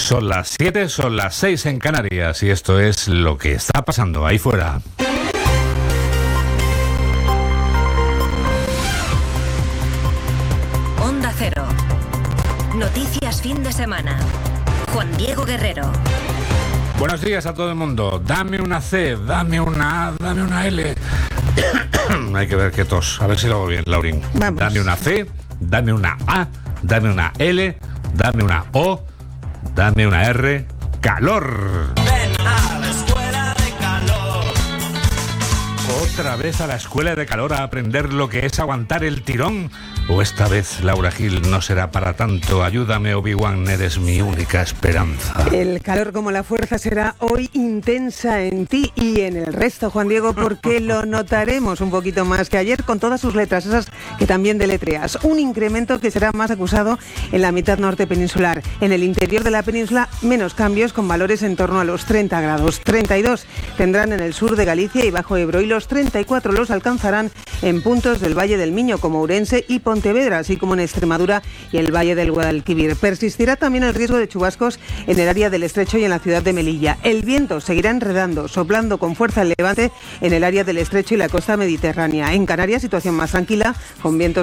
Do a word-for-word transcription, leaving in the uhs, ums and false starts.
Son las siete, son las seis en Canarias y esto es lo que está pasando ahí fuera. Onda Cero. Noticias fin de semana. Juan Diego Guerrero. Buenos días a todo el mundo. Dame una C, dame una A, dame una L. Hay que ver qué tos. A ver si lo hago bien, Laurín. Vamos. Dame una C, dame una A, dame una L, dame una O, dame una R. ¡Calor! Ven a la escuela de calor. ¿Otra vez a la escuela de calor a aprender lo que es aguantar el tirón? ¿O esta vez, Laura Gil, no será para tanto? Ayúdame, Obi-Wan, eres mi única esperanza. El calor como la fuerza será hoy intensa en ti y en el resto, Juan Diego, porque lo notaremos un poquito más que ayer con todas sus letras, esas que también deletreas. Un incremento que será más acusado en la mitad norte peninsular. En el interior de la península, menos cambios con valores en torno a los treinta grados. treinta y dos tendrán en el sur de Galicia y Bajo Ebro y los treinta y cuatro los alcanzarán en puntos del Valle del Miño como Ourense y Pontevedra, así como en Extremadura y el Valle del Guadalquivir. Persistirá también el riesgo de chubascos en el área del Estrecho y en la ciudad de Melilla. El viento seguirá enredando, soplando con fuerza el levante en el área del Estrecho y la costa mediterránea. En Canarias, situación más tranquila, con vientos